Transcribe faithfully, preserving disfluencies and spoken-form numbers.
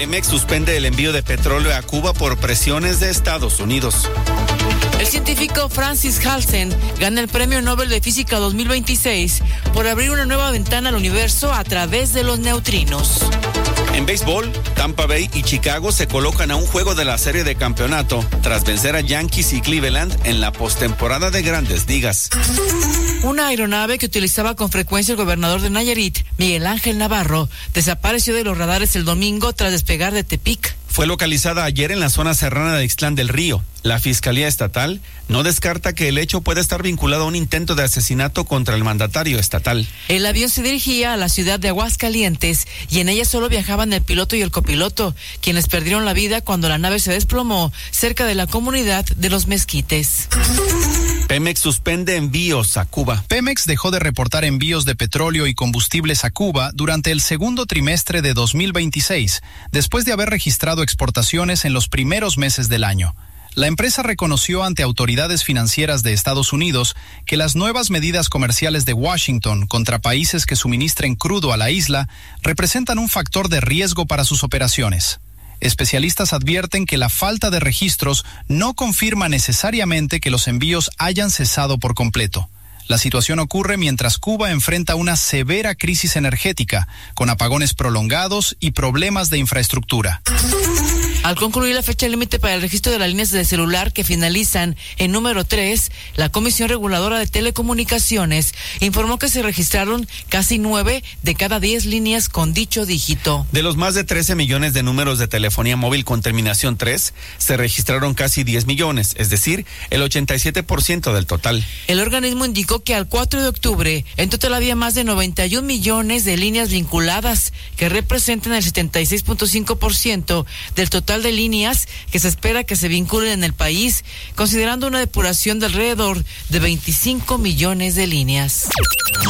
Pemex suspende el envío de petróleo a Cuba por presiones de Estados Unidos. El científico Francis Halsen gana el Premio Nobel de Física dos mil veintiséis por abrir una nueva ventana al universo a través de los neutrinos. En béisbol, Tampa Bay y Chicago se colocan a un juego de la serie de campeonato tras vencer a Yankees y Cleveland en la postemporada de Grandes Ligas. Una aeronave que utilizaba con frecuencia el gobernador de Nayarit, Miguel Ángel Navarro, desapareció de los radares el domingo tras despegar de Tepic. Fue localizada ayer en la zona serrana de Ixtlán del Río. La Fiscalía Estatal no descarta que el hecho pueda estar vinculado a un intento de asesinato contra el mandatario estatal. El avión se dirigía a la ciudad de Aguascalientes y en ella solo viajaban el piloto y el copiloto, quienes perdieron la vida cuando la nave se desplomó cerca de la comunidad de Los Mezquites. Pemex suspende envíos a Cuba. Pemex dejó de reportar envíos de petróleo y combustibles a Cuba durante el segundo trimestre de dos mil veintiséis, después de haber registrado exportaciones en los primeros meses del año. La empresa reconoció ante autoridades financieras de Estados Unidos que las nuevas medidas comerciales de Washington contra países que suministren crudo a la isla representan un factor de riesgo para sus operaciones. Especialistas advierten que la falta de registros no confirma necesariamente que los envíos hayan cesado por completo. La situación ocurre mientras Cuba enfrenta una severa crisis energética, con apagones prolongados y problemas de infraestructura. Al concluir la fecha límite para el registro de las líneas de celular que finalizan en número tres, la Comisión Reguladora de Telecomunicaciones informó que se registraron casi nueve de cada diez líneas con dicho dígito. De los más de trece millones de números de telefonía móvil con terminación tres, se registraron casi diez millones, es decir, el ochenta y siete por ciento del total. El organismo indicó que al cuatro de octubre, en total había más de noventa y un millones de líneas vinculadas, que representan el setenta y seis punto cinco por ciento del total de líneas que se espera que se vinculen en el país, considerando una depuración de alrededor de veinticinco millones de líneas.